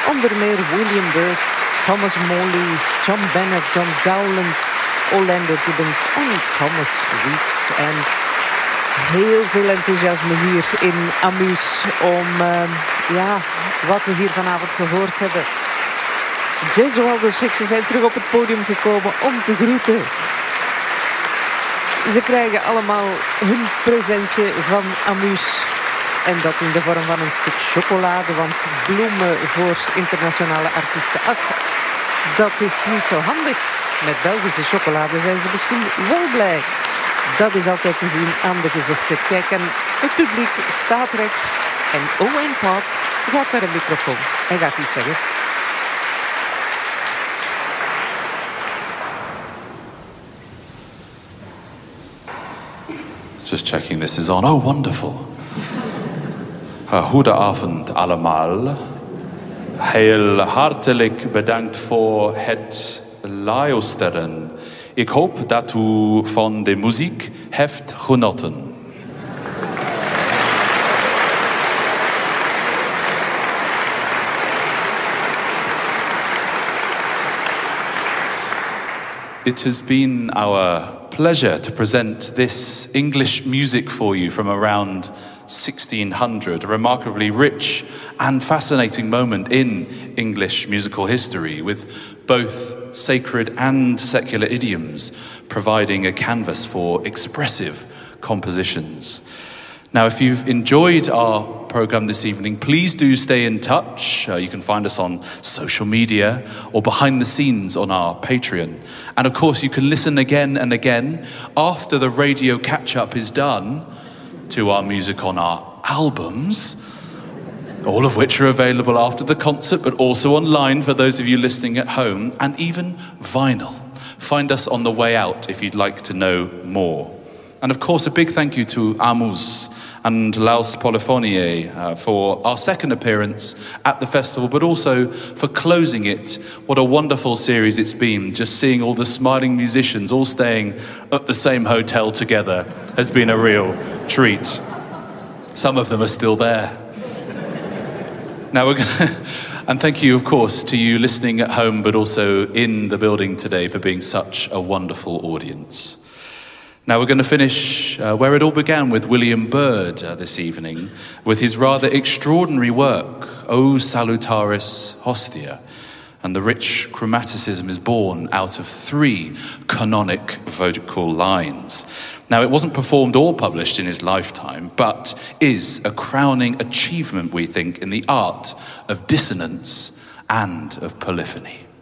onder meer William Byrd, Thomas Morley, John Bennett, John Dowland, Orlando Gibbons en Thomas Weeks. En heel veel enthousiasme hier in Amus om wat we hier vanavond gehoord hebben. Gesualdo Sixten zijn terug op het podium gekomen om te groeten. Ze krijgen allemaal hun presentje van Amus. En dat in de vorm van een stuk chocolade, want bloemen voor internationale artiesten. Ach, dat is niet zo handig. Met Belgische chocolade zijn ze misschien wel blij. Dat is altijd te zien aan de gezichten. Kijk, en het publiek staat recht. En Owain Park gaat naar een microfoon en gaat iets zeggen. Just checking this is on. Oh, wonderful. Goedenavond allemaal. Heel hartelijk bedankt voor het luisteren. Ik hoop dat u van de muziek heeft genoten. It has been our pleasure to present this English music for you from around 1600, a remarkably rich and fascinating moment in English musical history, with both sacred and secular idioms providing a canvas for expressive compositions. Now, if you've enjoyed our program this evening, please do stay in touch. You can find us on social media or behind the scenes on our Patreon. And of course, you can listen again and again after the radio catch-up is done to our music on our albums, all of which are available after the concert, but also online for those of you listening at home, and even vinyl. Find us on the way out if you'd like to know more. And of course, a big thank you to Amus and Laus Polyphoniae for our second appearance at the festival, but also for closing it. What a wonderful series it's been. Just seeing all the smiling musicians all staying at the same hotel together has been a real treat. Some of them are still there. Now we're going and thank you, of course, to you listening at home, but also in the building today for being such a wonderful audience. Now we're going to finish where it all began with William Byrd this evening, with his rather extraordinary work, O Salutaris Hostia. And the rich chromaticism is born out of 3 canonic vocal lines. Now, it wasn't performed or published in his lifetime, but is a crowning achievement, we think, in the art of dissonance and of polyphony.